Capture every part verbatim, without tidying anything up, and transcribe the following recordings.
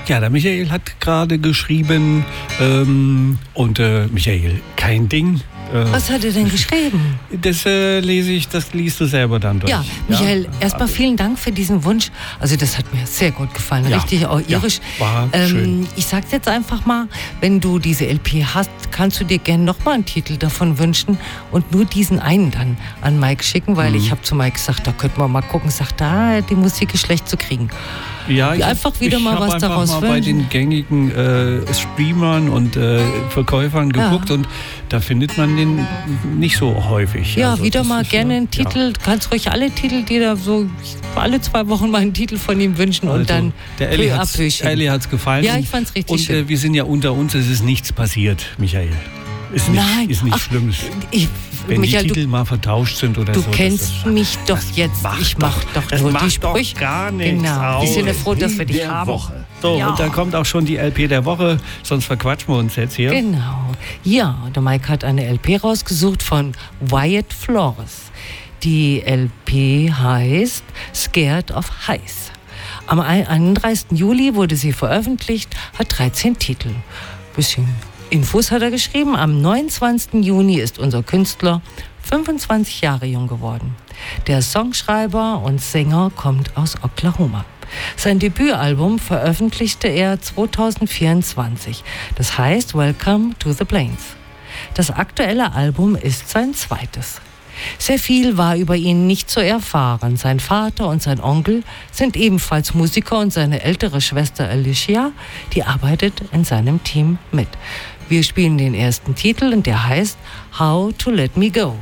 Ja, der Michael hat gerade geschrieben ähm, und äh, Michael, kein Ding. Äh, Was hat er denn geschrieben? Das äh, lese ich, das liest du selber dann durch. Ja, Michael, ja? erstmal vielen Dank für diesen Wunsch. Also das hat mir sehr gut gefallen, ja. richtig auch irisch. Ja, war ähm, schön. Ich sag's jetzt einfach mal, wenn du diese L P hast, kannst du dir gerne nochmal einen Titel davon wünschen und nur diesen einen dann an Mike schicken, weil mhm. ich habe zu Mike gesagt, da könnten wir mal gucken, sagt da, die Musik ist schlecht zu kriegen. Ja, ich einfach wieder ich mal was einfach daraus mal wünschen. bei den gängigen äh, Streamern und äh, Verkäufern geguckt ja. und da findet man den nicht so häufig. Ja, also, wieder mal gerne einen ja. Titel. Kannst ruhig alle Titel, die da so alle zwei Wochen mal einen Titel von ihm wünschen also, und dann der Elli hat's, Elli hat's gefallen. Ja, ich fand's richtig und, schön. Und äh, wir sind ja unter uns, es ist nichts passiert, Michael. Ist nicht, Nein. ist nicht Ach, Schlimmes. Ich, Wenn Michael, die Titel du, mal vertauscht sind oder du so. Du kennst das, mich doch das jetzt. Macht ich mach doch das nur macht die Sprüche. Doch gar nichts genau. aus. Wir sind ja froh, dass wir dich haben. Woche. So, ja. und dann kommt auch schon die L P der Woche, sonst verquatschen wir uns jetzt hier. Genau. Ja, der Mike hat eine L P rausgesucht von Wyatt Flores. Die L P heißt Scared of Heights. Am einunddreißigsten Juli wurde sie veröffentlicht, hat dreizehn Titel. Bisschen Infos hat er geschrieben. Am neunundzwanzigsten Juni ist unser Künstler fünfundzwanzig Jahre jung geworden. Der Songschreiber und Sänger kommt aus Oklahoma. Sein Debütalbum veröffentlichte er zweitausendvierundzwanzig. Das heißt Welcome to the Plains. Das aktuelle Album ist sein zweites. Sehr viel war über ihn nicht zu erfahren. Sein Vater und sein Onkel sind ebenfalls Musiker und seine ältere Schwester Alicia, die arbeitet in seinem Team mit. Wir spielen den ersten Titel und der heißt How to Let Me Go.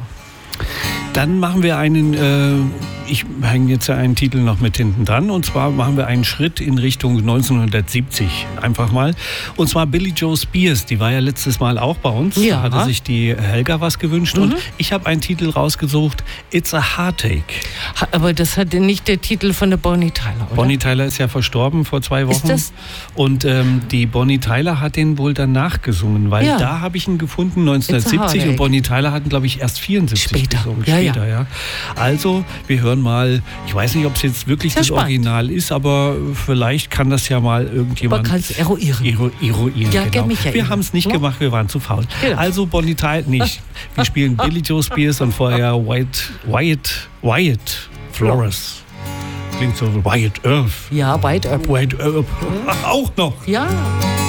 Dann machen wir einen, äh, ich hänge jetzt einen Titel noch mit hinten dran, und zwar machen wir einen Schritt in Richtung neunzehnhundertsiebzig, einfach mal. Und zwar Billie Joe Spears, die war ja letztes Mal auch bei uns, ja. da hatte sich die Helga was gewünscht mhm. und ich habe einen Titel rausgesucht, It's a Heartache. Aber das hat nicht der Titel von der Bonnie Tyler, oder? Bonnie Tyler ist ja verstorben vor zwei Wochen. Ist das? Und ähm, die Bonnie Tyler hat den wohl danach gesungen, weil ja. da habe ich ihn gefunden neunzehnhundertsiebzig und Bonnie Tyler hatten, glaube ich, erst vierundsiebzig Später. gesungen. Ja, Später, ja. ja. Also, wir hören mal, ich weiß nicht, ob es jetzt wirklich Sehr das spannend. Original ist, aber vielleicht kann das ja mal irgendjemand... Man kann es eruieren. Ero, eruieren, ja, genau. Michael. Wir haben es nicht ja. gemacht, wir waren zu faul. Genau. Also, Bonnie Tyler nicht. Wir spielen Billie Joe Spears und vorher Wyatt, Wyatt, Wyatt Flores. Klingt so Wyatt Earp. Ja, Wyatt Earp. Wyatt Earp. Auch noch. Ja.